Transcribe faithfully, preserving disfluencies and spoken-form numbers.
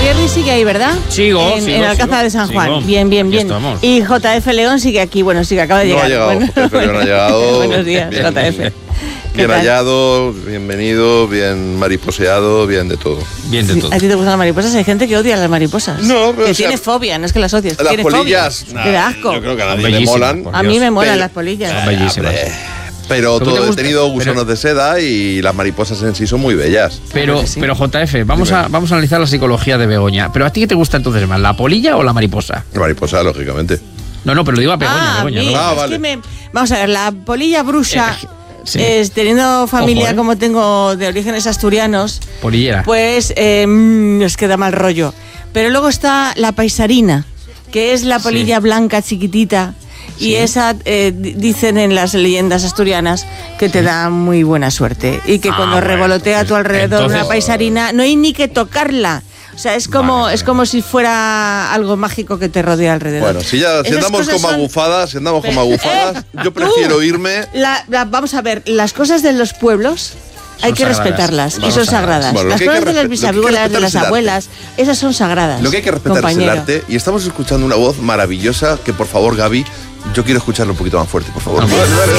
Jerry sigue ahí, ¿verdad? Sigo, En, sigo, en Alcázar sigo, de San Juan. sigo. Bien, bien, bien. Y J F León sigue aquí. Bueno, sí, que acaba de No llegar. ha llegado, Bueno, J F León ha llegado. Buenos días, Bien. J F. Bien hallado, bienvenido, bien mariposeado, bien de todo. Bien de todo. ¿A ti te gustan las mariposas? Hay gente que odia las mariposas. No, pero que o sea, tiene fobia, no es que las odies. Las tiene polillas, fobia. nah, Te da asco. yo creo que a Son nadie le bellísimas, molan. por A mí Dios. me molan Pero- las polillas. Son bellísimas. Hombre, Pero ¿Pero qué te todo, he gusta? tenido gusanos Pero- de seda y las mariposas en sí son muy bellas. Pero, Claro que sí. pero J F, vamos a, vamos a analizar la psicología de Begoña. ¿Pero a ti qué te gusta entonces más, la polilla o la mariposa? La mariposa, lógicamente. No, no, pero lo digo a Begoña, Ah, Begoña. mira, Begoña. Ah, es vale. que me- vamos a ver, la polilla brusa, Eh, sí. es, teniendo familia Ojo, ¿eh? como tengo de orígenes asturianos, Polillera. pues eh, mm, nos queda mal rollo. Pero luego está la paisarina, que es la polilla Sí. blanca chiquitita. Y Sí. esa, eh, di- dicen en las leyendas asturianas, que te da muy buena suerte. Y que Ah, cuando bueno, revolotea a tu pues, alrededor entonces- una paisarina, no hay ni que tocarla. O sea, es como, Vale, es vale. como si fuera algo mágico que te rodea alrededor. Bueno, si ya si Esas andamos cosas con son- magufadas, si andamos con Eh, magufadas, eh, yo tú. prefiero irme. La- la- vamos a ver, las cosas de los pueblos hay que sagradas. respetarlas y Bueno, son sagradas. sagradas. Bueno, lo las que hay que cosas de las respe- lo que hay que bisabuelas, de respetar las es el arte. abuelas, esas son sagradas. Lo que hay que respetar compañero. es el arte. Y estamos escuchando una voz maravillosa que, por favor, Gaby, yo quiero escucharlo un poquito más fuerte, por favor. Vamos.